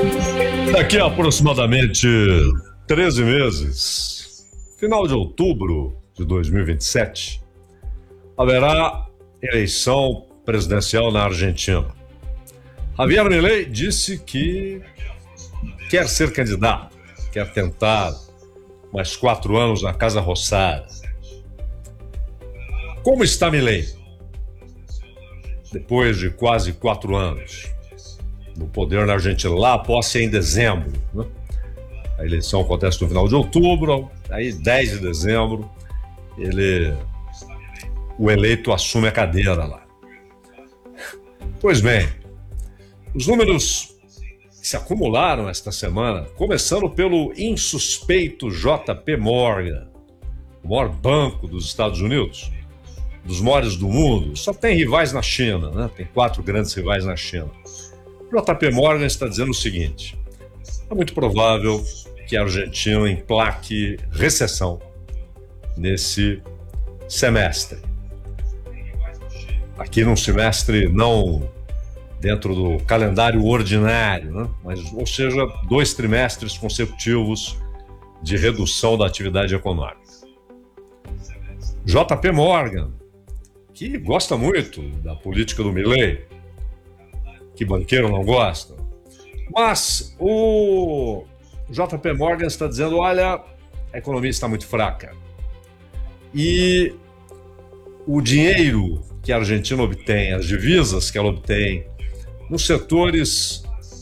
Daqui a aproximadamente 13 meses, final de outubro de 2027, haverá eleição presidencial na Argentina. Javier Milei disse que quer ser candidato, quer tentar mais 4 anos na Casa Rosada. Como está Milei? Depois de quase 4 anos no poder na Argentina, lá a posse é em dezembro, né? A eleição acontece no final de outubro, aí 10 de dezembro, o eleito assume a cadeira lá. Pois bem, os números que se acumularam esta semana, começando pelo insuspeito JP Morgan, o maior banco dos Estados Unidos, dos maiores do mundo, só tem rivais na China, né? Tem 4 grandes rivais na China. O JP Morgan está dizendo o seguinte: é muito provável que a Argentina emplaque recessão nesse semestre. Aqui num semestre não dentro do calendário ordinário, né? Mas, ou seja, 2 trimestres consecutivos de redução da atividade econômica. JP Morgan, que gosta muito da política do Milei, que banqueiro não gosta, mas o JP Morgan está dizendo, olha, a economia está muito fraca e o dinheiro que a Argentina obtém, as divisas que ela obtém nos setores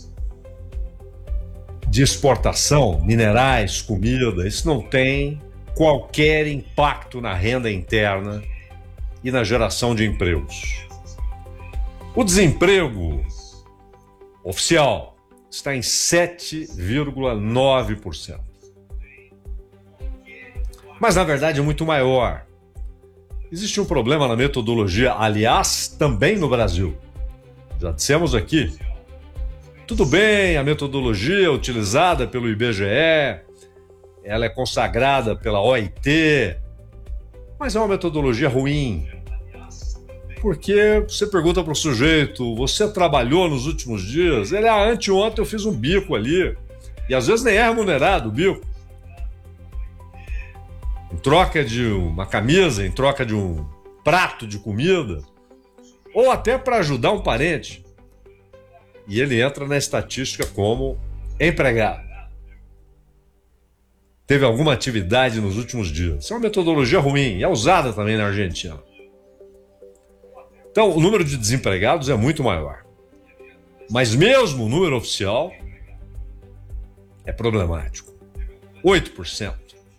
de exportação, minerais, comida, isso não tem qualquer impacto na renda interna e na geração de empregos. O desemprego oficial está em 7,9%. Mas, na verdade, é muito maior. Existe um problema na metodologia, aliás, também no Brasil. Já dissemos aqui. Tudo bem, a metodologia utilizada pelo IBGE, ela é consagrada pela OIT, mas é uma metodologia ruim. Porque você pergunta para o sujeito, você trabalhou nos últimos dias? Ele, anteontem eu fiz um bico ali. E às vezes nem é remunerado o bico. Em troca de uma camisa, em troca de um prato de comida, ou até para ajudar um parente. E ele entra na estatística como empregado. Teve alguma atividade nos últimos dias. Isso é uma metodologia ruim e é usada também na Argentina. Então, o número de desempregados é muito maior. Mas mesmo o número oficial é problemático. 8%.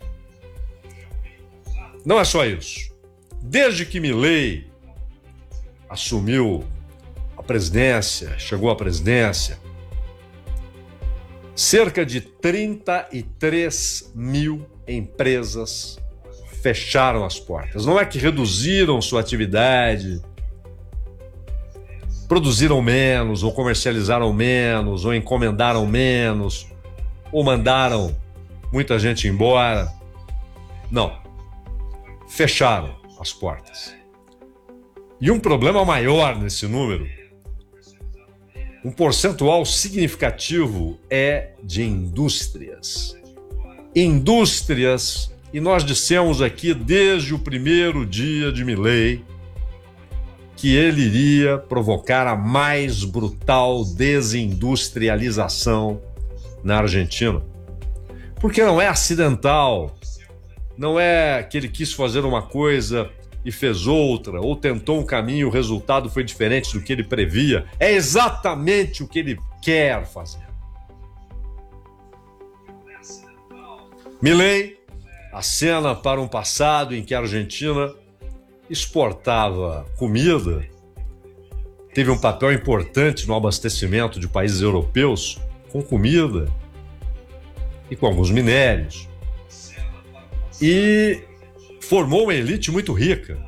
Não é só isso. Desde que Milei assumiu a presidência, chegou à presidência, cerca de 33 mil empresas fecharam as portas. Não é que reduziram sua atividade, produziram menos, ou comercializaram menos, ou encomendaram menos, ou mandaram muita gente embora. Não. Fecharam as portas. E um problema maior nesse número, um percentual significativo é de indústrias. Indústrias, e nós dissemos aqui desde o primeiro dia de Milei que ele iria provocar a mais brutal desindustrialização na Argentina. Porque não é acidental, não é que ele quis fazer uma coisa e fez outra, ou tentou um caminho e o resultado foi diferente do que ele previa. É exatamente o que ele quer fazer. Milei acena para um passado em que a Argentina exportava comida, teve um papel importante no abastecimento de países europeus com comida e com alguns minérios. E formou uma elite muito rica.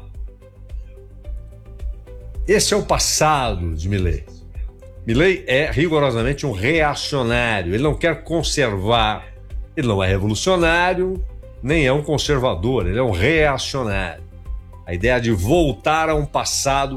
Esse é o passado de Milei. Milei é rigorosamente um reacionário. Ele não quer conservar, ele não é revolucionário, nem é um conservador, ele é um reacionário. A ideia de voltar a um passado